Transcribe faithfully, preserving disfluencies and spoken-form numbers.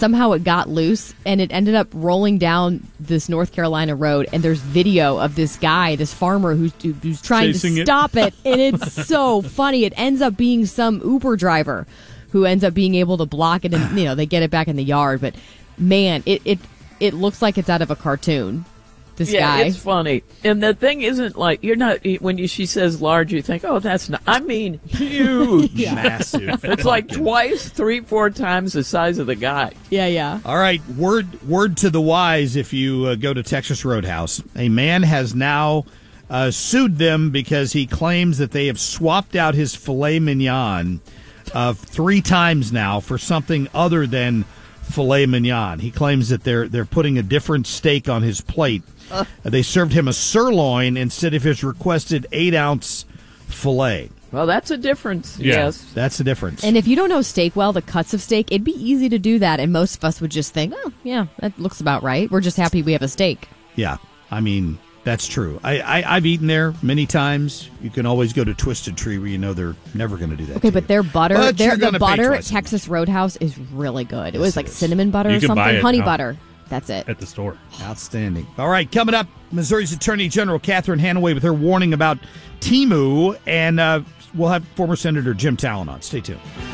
somehow it got loose and it ended up rolling down this North Carolina road. And there's video of this guy, this farmer who's, who's trying Chasing to it. stop it. And it's so funny. It ends up being some Uber driver who ends up being able to block it. And, you know, they get it back in the yard. But, man, it, it, it looks like it's out of a cartoon. This yeah, guy. It's funny. And the thing isn't like, you're not, when you, she says large, you think, oh, that's not, I mean, huge. Yeah. Massive. It's like twice, three, four times the size of the guy. Yeah, yeah. All right, word word to the wise if you uh, go to Texas Roadhouse. A man has now uh, sued them because he claims that they have swapped out his filet mignon uh, three times now for something other than filet mignon. He claims that they're they're putting a different steak on his plate. Uh, they served him a sirloin instead of his requested eight-ounce filet. Well, that's a difference, Yeah. yes. That's the difference. And if you don't know steak well, the cuts of steak, it'd be easy to do that. And most of us would just think, oh, yeah, that looks about right. We're just happy we have a steak. Yeah, I mean, that's true. I, I, I've eaten there many times. You can always go to Twisted Tree where you know they're never going to do that. Okay, to but you. their butter, But their, you're the gonna pay butter at twice as Texas Roadhouse is really good. It Yes, was it like is. cinnamon butter You or can something. buy it Honey now. butter. That's it. At the store. Outstanding. All right, coming up, Missouri's Attorney General Catherine Hanaway with her warning about Temu, and uh, we'll have former Senator Jim Talon on. Stay tuned.